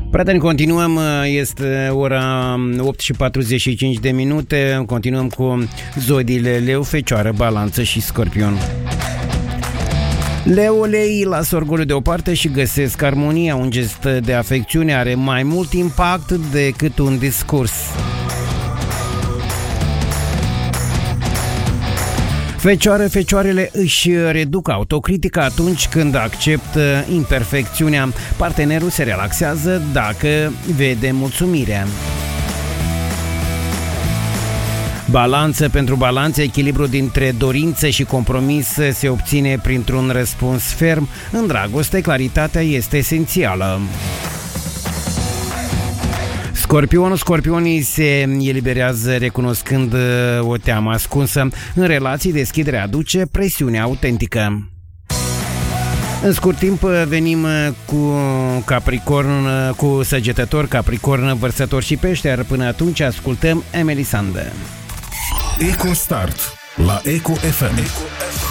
Prieteni, continuăm, este ora 8:45, continuăm cu zodiile Leu, Fecioară, Balanță și Scorpion. Leulei las orgoliul deoparte și găsesc armonia. Un gest de afecțiune are mai mult impact decât un discurs. Fecioarele își reduc autocritica atunci când acceptă imperfecțiunea. Partenerul se relaxează dacă vede mulțumirea. Balanță. Pentru balanță, echilibru dintre dorință și compromis se obține printr-un răspuns ferm. În dragoste, claritatea este esențială. Scorpionii se eliberează recunoscând o teamă ascunsă. În relații, deschiderea aduce presiune autentică. În scurt timp venim cu Capricorn, cu Săgetător, Capricorn, Vărsător și Peșter. Până atunci ascultăm Emeli Sandă. EcoStart la Eco FM.